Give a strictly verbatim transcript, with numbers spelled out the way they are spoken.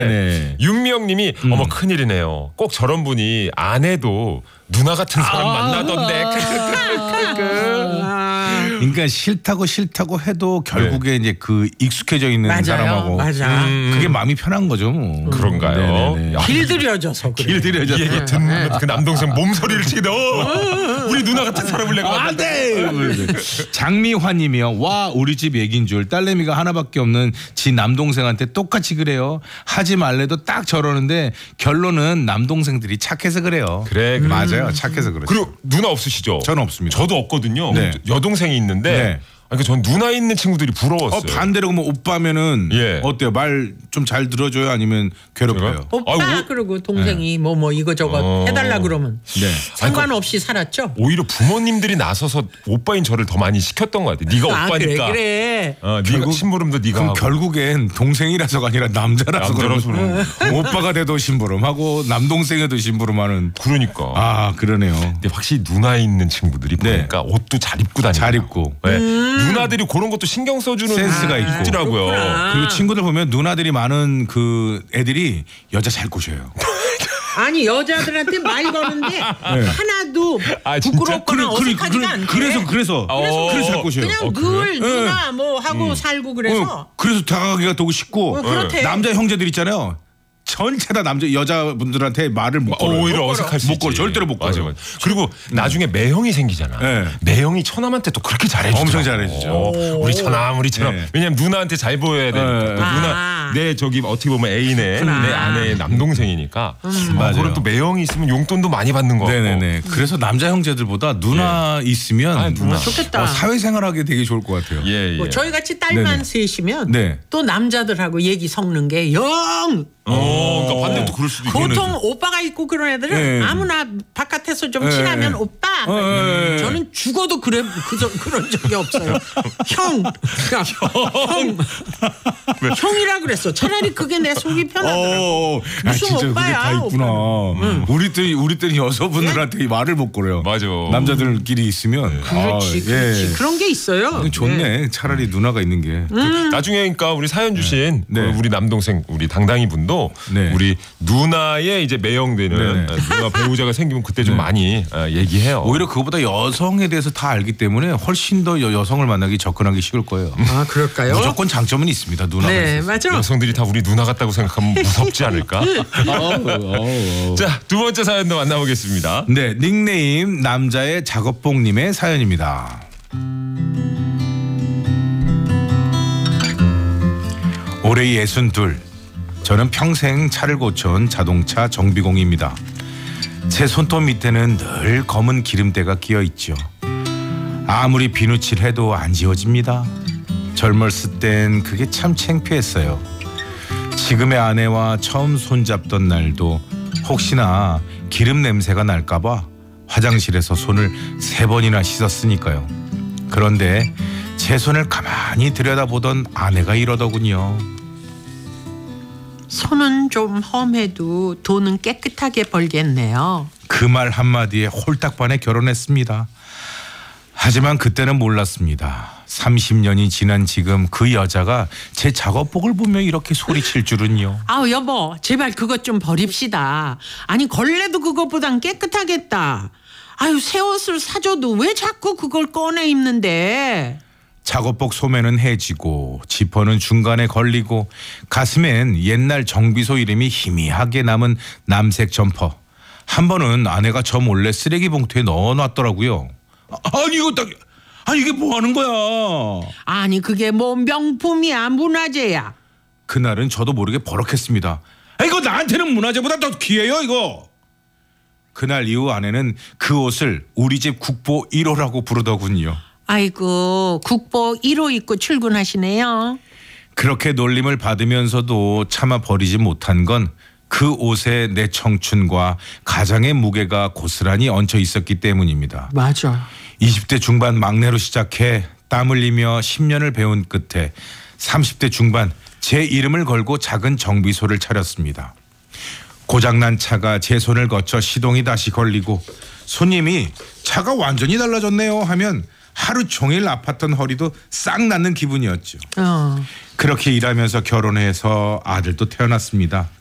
네. 윤미영님이 음. 어머 큰일이네요. 꼭 저런 분이 아내도 누나 같은 사람 아. 만나던데. 그러니까 싫다고 싫다고 해도 결국에 이제 그 익숙해져 있는 맞아요. 사람하고 맞아. 음. 그게 마음이 편한 거죠. 뭐. 그런가요? 네네네. 야, 길들여져서 그래. 길들여져. 이 얘기 듣는 그 남동생 몸소리를 치게 너 우리 누나 같은 사람을 내가 안 만났다. 돼! 장미화님이요. 와 우리 집 얘기인 줄 딸내미가 하나밖에 없는 지 남동생한테 똑같이 그래요. 하지 말래도 딱 저러는데 결론은 남동생들이 착해서 그래요. 그래, 그래. 맞아요. 착해서 그렇죠. 그리고 누나 없으시죠? 저는 없습니다. 저도 없거든요. 네. 여동생이 있는데 네. 그러니까 전 누나 있는 친구들이 부러웠어요. 어, 반대로 그러면 오빠면은 예. 어때요? 말 좀 잘 들어줘요? 아니면 괴롭혀요? 오빠 아이고. 그러고 동생이 뭐 뭐 이거저거 어. 해달라 그러면 네. 상관없이 살았죠. 오히려 부모님들이 나서서 오빠인 저를 더 많이 시켰던 것 같아. 네가 아, 오빠니까. 그래 그래. 어, 네가 결국- 심부름도 네가 그럼 하고. 결국엔 동생이라서가 아니라 남자라서 남자라서 그러면 오빠가 돼도 심부름하고 남동생에도 심부름하는. 그러니까. 아 그러네요. 근데 확실히 누나 있는 친구들이 네. 보니까 옷도 잘 입고 다니고. 잘 입고. 네. 누나들이 그런 것도 신경 써주는 센스가 있고. 있더라고요. 그렇구나. 그리고 친구들 보면 누나들이 많은 그 애들이 여자 잘 꼬셔요. 아니 여자들한테 말 거는데 하나도 아, 진짜? 부끄럽거나 어색하지가 않대. 그래서 그래서 어. 그래서 잘 꼬셔요. 그냥 어, 늘 그래? 누나 뭐 하고 살고 그래서 어, 그래서 다가가기가 더고 쉽고 어, 그렇대. 남자 형제들 있잖아요. 전체 다 남자 여자분들한테 말을 못 걸어요. 오히려 어색할 수 못 있지. 걸어. 절대로 못 맞아, 걸어요. 맞아. 그리고 나중에 매형이 생기잖아. 네. 매형이 처남한테 또 그렇게 잘해주죠. 엄청 잘해주죠. 우리 처남, 우리 처남. 네. 왜냐면 누나한테 잘 보여야 되니까. 네. 또 누나 아. 내 저기 어떻게 보면 애인의 그렇구나. 내 아내의 남동생이니까. 음. 맞아요. 그런 또 매형이 있으면 용돈도 많이 받는 거 같고. 네네네. 그래서 남자 형제들보다 누나 있으면 아, 누나. 좋겠다. 어, 사회생활하기 되게 좋을 것 같아요. 예, 예. 뭐 저희 같이 딸만 네네. 셋이면 네. 또 남자들하고 얘기 섞는 게 영. 어, 그러니까 반대로 그럴 수도 있겠네. 보통 오빠가 있고 그런 애들은 네. 아무나 바깥에서 좀 네. 친하면 오빠. 어, 네. 저는 죽어도 그래 그, 그런 적이 없어요. 형, 그러니까 형, 형이라 그랬어. 차라리 그게 내 속이 편하더라고. 어, 아, 무슨 진짜 오빠야, 그게 다 있구나. 우리 때 우리 때는 여성분들한테 말을 못 걸어요. 맞아. 남자들끼리 있으면 그렇지, 아, 그렇지. 예. 그런 게 있어요. 좋네. 네. 차라리 누나가 있는 게. 나중에 그러니까 우리 사연 주신 네. 그 우리 남동생 우리 당당이 분도 네. 우리 누나의 이제 매형되는 네. 누나 배우자가 생기면 그때 좀 많이 어, 얘기해요. 오히려 그거보다 여성에 대해서 다 알기 때문에 훨씬 더 여- 여성을 만나기 접근하기 쉬울 거예요. 아 그럴까요? 무조건 장점은 있습니다. 누나가 네, 있어서. 맞아. 여성들이 다 우리 누나 같다고 생각하면 무섭지 않을까? 자, 두 번째 사연도 만나보겠습니다. 네, 닉네임 남자의 작업복님의 사연입니다. 올해 예순둘. 저는 평생 차를 고쳐온 자동차 정비공입니다. 제 손톱 밑에는 늘 검은 기름때가 끼어 있죠. 아무리 비누칠해도 안 지워집니다. 젊었을 땐 그게 참 창피했어요. 지금의 아내와 처음 손잡던 날도 혹시나 기름 냄새가 날까봐 화장실에서 손을 세 번이나 씻었으니까요. 그런데 제 손을 가만히 들여다보던 아내가 이러더군요. 손은 좀 험해도 돈은 깨끗하게 벌겠네요. 그 말 한마디에 홀딱 반해 결혼했습니다. 하지만 그때는 몰랐습니다. 삼십 년이 지난 지금 그 여자가 제 작업복을 보며 이렇게 소리칠 줄은요. 아우 여보 제발 그것 좀 버립시다. 아니 걸레도 그것보단 깨끗하겠다. 아유 새 옷을 사줘도 왜 자꾸 그걸 꺼내 입는데. 작업복 소매는 해지고 지퍼는 중간에 걸리고 가슴엔 옛날 정비소 이름이 희미하게 남은 남색 점퍼. 한 번은 아내가 저 몰래 쓰레기 봉투에 넣어놨더라고요. 아, 아니 이거 딱 아니 이게 뭐 하는 거야. 아니 그게 뭐 명품이야 문화재야. 그날은 저도 모르게 버럭했습니다. 아, 이거 나한테는 문화재보다 더 귀해요 이거. 그날 이후 아내는 그 옷을 우리 집 국보 일 호라고 부르더군요. 아이고 국보 일 호 입고 출근하시네요. 그렇게 놀림을 받으면서도 차마 버리지 못한 건 그 옷에 내 청춘과 가장의 무게가 고스란히 얹혀 있었기 때문입니다. 맞아. 이십 대 중반 막내로 시작해 땀 흘리며 십 년을 배운 끝에 삼십 대 중반 제 이름을 걸고 작은 정비소를 차렸습니다. 고장난 차가 제 손을 거쳐 시동이 다시 걸리고 손님이 차가 완전히 달라졌네요 하면 하루 종일 아팠던 허리도 싹 낫는 기분이었죠. 어. 그렇게 일하면서 결혼해서 아들도 태어났습니다.